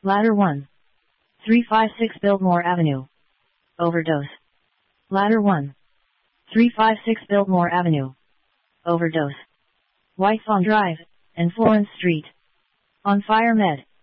Ladder 1. 356 Biltmore Avenue. Overdose. Ladder 1. 356 Biltmore Avenue. Overdose. White Fawn Drive, and Florence Street. On Fire Med.